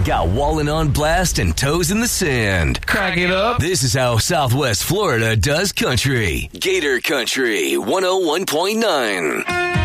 Got Wallen on blast and toes in the sand. Crack it up. This is how Southwest Florida does country. Gator Country 101.9.